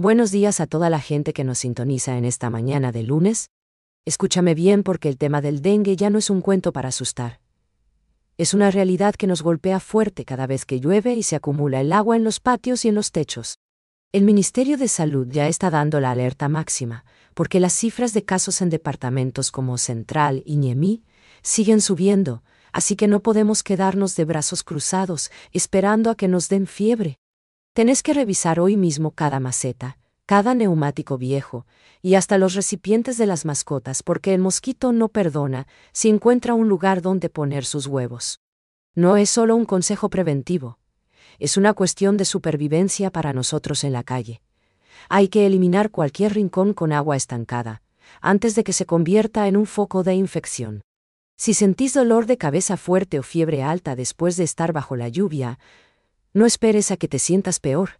Buenos días a toda la gente que nos sintoniza en esta mañana de lunes. Escúchame bien porque el tema del dengue ya no es un cuento para asustar. Es una realidad que nos golpea fuerte cada vez que llueve y se acumula el agua en los patios y en los techos. El Ministerio de Salud ya está dando la alerta máxima, porque las cifras de casos en departamentos como Central y Ñemí siguen subiendo, así que no podemos quedarnos de brazos cruzados esperando a que nos den fiebre. Tenés que revisar hoy mismo cada maceta, cada neumático viejo y hasta los recipientes de las mascotas porque el mosquito no perdona si encuentra un lugar donde poner sus huevos. No es solo un consejo preventivo, es una cuestión de supervivencia para nosotros en la calle. Hay que eliminar cualquier rincón con agua estancada, antes de que se convierta en un foco de infección. Si sentís dolor de cabeza fuerte o fiebre alta después de estar bajo la lluvia, no esperes a que te sientas peor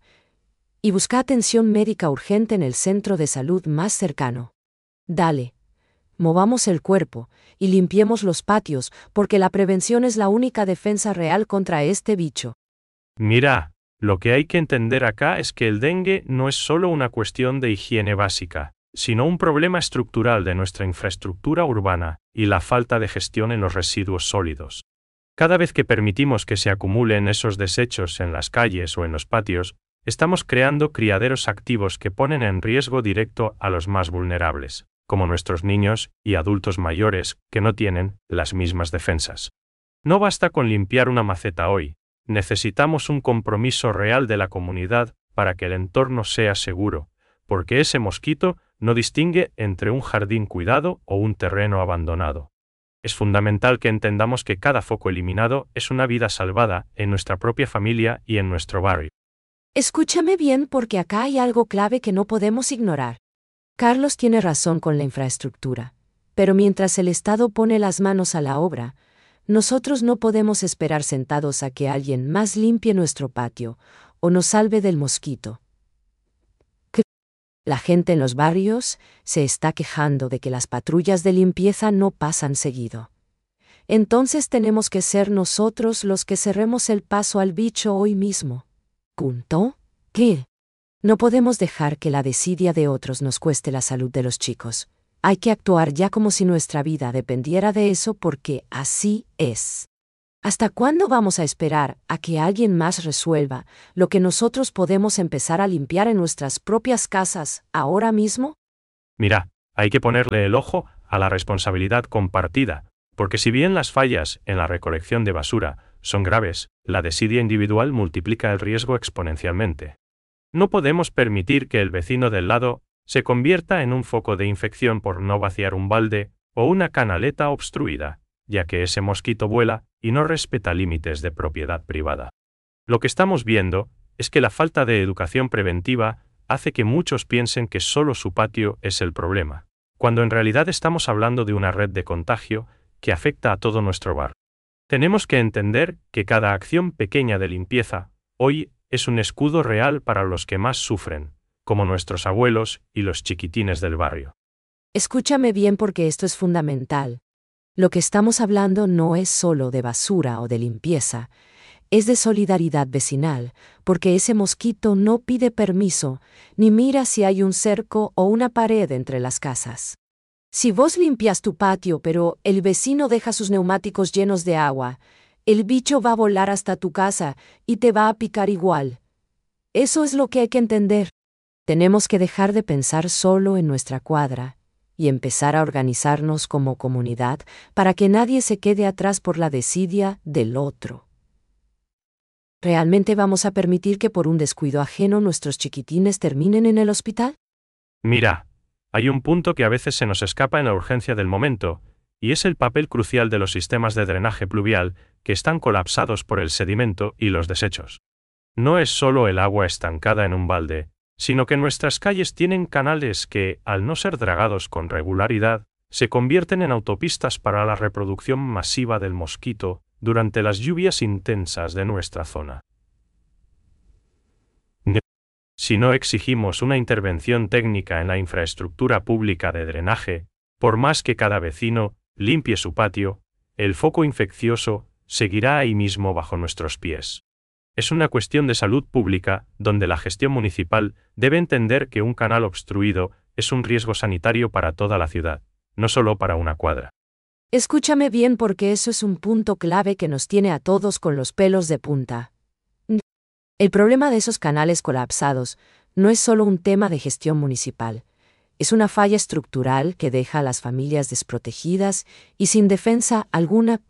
y busca atención médica urgente en el centro de salud más cercano. Dale, movamos el cuerpo y limpiemos los patios porque la prevención es la única defensa real contra este bicho. Mira, lo que hay que entender acá es que el dengue no es solo una cuestión de higiene básica, sino un problema estructural de nuestra infraestructura urbana y la falta de gestión en los residuos sólidos. Cada vez que permitimos que se acumulen esos desechos en las calles o en los patios, estamos creando criaderos activos que ponen en riesgo directo a los más vulnerables, como nuestros niños y adultos mayores que no tienen las mismas defensas. No basta con limpiar una maceta hoy, necesitamos un compromiso real de la comunidad para que el entorno sea seguro, porque ese mosquito no distingue entre un jardín cuidado o un terreno abandonado. Es fundamental que entendamos que cada foco eliminado es una vida salvada en nuestra propia familia y en nuestro barrio. Escúchame bien porque acá hay algo clave que no podemos ignorar. Carlos tiene razón con la infraestructura, pero mientras el Estado pone las manos a la obra, nosotros no podemos esperar sentados a que alguien más limpie nuestro patio o nos salve del mosquito. La gente en los barrios se está quejando de que las patrullas de limpieza no pasan seguido. Entonces tenemos que ser nosotros los que cerremos el paso al bicho hoy mismo. ¿Punto? ¿Qué? No podemos dejar que la desidia de otros nos cueste la salud de los chicos. Hay que actuar ya como si nuestra vida dependiera de eso porque así es. ¿Hasta cuándo vamos a esperar a que alguien más resuelva lo que nosotros podemos empezar a limpiar en nuestras propias casas ahora mismo? Mira, hay que ponerle el ojo a la responsabilidad compartida, porque si bien las fallas en la recolección de basura son graves, la desidia individual multiplica el riesgo exponencialmente. No podemos permitir que el vecino del lado se convierta en un foco de infección por no vaciar un balde o una canaleta obstruida, ya que ese mosquito vuela y no respeta límites de propiedad privada. Lo que estamos viendo es que la falta de educación preventiva hace que muchos piensen que solo su patio es el problema, cuando en realidad estamos hablando de una red de contagio que afecta a todo nuestro barrio. Tenemos que entender que cada acción pequeña de limpieza hoy es un escudo real para los que más sufren, como nuestros abuelos y los chiquitines del barrio. Escúchame bien porque esto es fundamental. Lo que estamos hablando no es solo de basura o de limpieza, es de solidaridad vecinal, porque ese mosquito no pide permiso, ni mira si hay un cerco o una pared entre las casas. Si vos limpias tu patio pero el vecino deja sus neumáticos llenos de agua, el bicho va a volar hasta tu casa y te va a picar igual. Eso es lo que hay que entender. Tenemos que dejar de pensar solo en nuestra cuadra y empezar a organizarnos como comunidad para que nadie se quede atrás por la desidia del otro. ¿Realmente vamos a permitir que por un descuido ajeno nuestros chiquitines terminen en el hospital? Mira, hay un punto que a veces se nos escapa en la urgencia del momento, y es el papel crucial de los sistemas de drenaje pluvial que están colapsados por el sedimento y los desechos. No es solo el agua estancada en un balde, sino que nuestras calles tienen canales que, al no ser dragados con regularidad, se convierten en autopistas para la reproducción masiva del mosquito durante las lluvias intensas de nuestra zona. Si no exigimos una intervención técnica en la infraestructura pública de drenaje, por más que cada vecino limpie su patio, el foco infeccioso seguirá ahí mismo bajo nuestros pies. Es una cuestión de salud pública, donde la gestión municipal debe entender que un canal obstruido es un riesgo sanitario para toda la ciudad, no solo para una cuadra. Escúchame bien porque eso es un punto clave que nos tiene a todos con los pelos de punta. El problema de esos canales colapsados no es solo un tema de gestión municipal, es una falla estructural que deja a las familias desprotegidas y sin defensa alguna.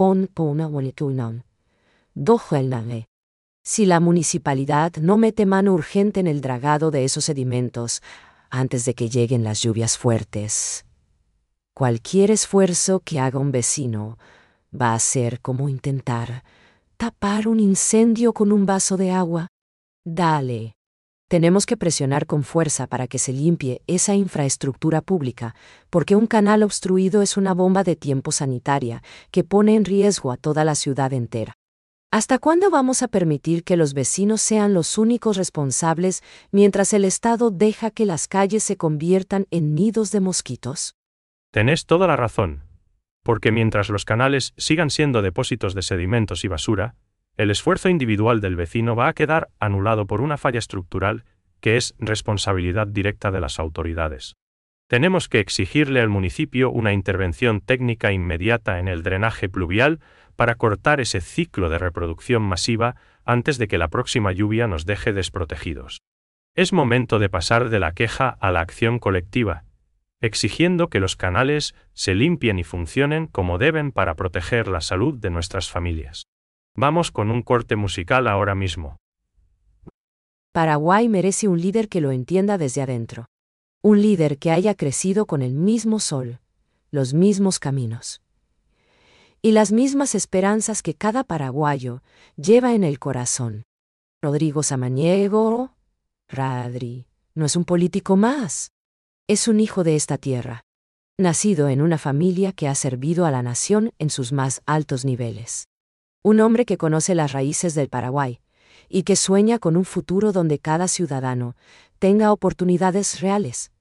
Si la municipalidad no mete mano urgente en el dragado de esos sedimentos antes de que lleguen las lluvias fuertes, cualquier esfuerzo que haga un vecino va a ser como intentar tapar un incendio con un vaso de agua. Dale. Tenemos que presionar con fuerza para que se limpie esa infraestructura pública, porque un canal obstruido es una bomba de tiempo sanitaria que pone en riesgo a toda la ciudad entera. ¿Hasta cuándo vamos a permitir que los vecinos sean los únicos responsables mientras el Estado deja que las calles se conviertan en nidos de mosquitos? Tenés toda la razón. Porque mientras los canales sigan siendo depósitos de sedimentos y basura, el esfuerzo individual del vecino va a quedar anulado por una falla estructural que es responsabilidad directa de las autoridades. Tenemos que exigirle al municipio una intervención técnica inmediata en el drenaje pluvial para cortar ese ciclo de reproducción masiva antes de que la próxima lluvia nos deje desprotegidos. Es momento de pasar de la queja a la acción colectiva, exigiendo que los canales se limpien y funcionen como deben para proteger la salud de nuestras familias. Vamos con un corte musical ahora mismo. Paraguay merece un líder que lo entienda desde adentro. Un líder que haya crecido con el mismo sol, los mismos caminos y las mismas esperanzas que cada paraguayo lleva en el corazón. Rodrigo Samaniego, Radri, no es un político más. Es un hijo de esta tierra, nacido en una familia que ha servido a la nación en sus más altos niveles. Un hombre que conoce las raíces del Paraguay y que sueña con un futuro donde cada ciudadano tenga oportunidades reales.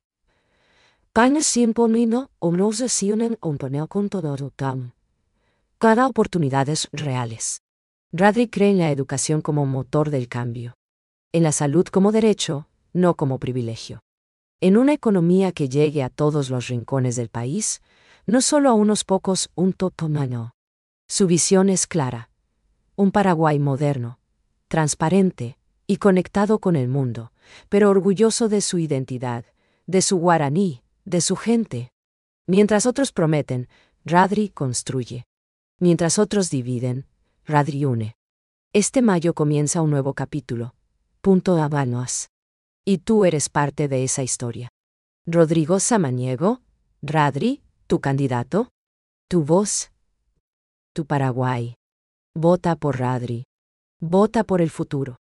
Cada oportunidades reales. Radri cree en la educación como motor del cambio, en la salud como derecho, no como privilegio. En una economía que llegue a todos los rincones del país, no solo a unos pocos, un totomano. Su visión es clara. Un Paraguay moderno, transparente y conectado con el mundo, pero orgulloso de su identidad, de su guaraní, de su gente. Mientras otros prometen, Radri construye. Mientras otros dividen, Radri une. Este mayo comienza un nuevo capítulo. Punto Habanos. Y tú eres parte de esa historia. Rodrigo Samaniego, Radri, tu candidato, tu voz, tu Paraguay. Vota por Radri. Vota por el futuro.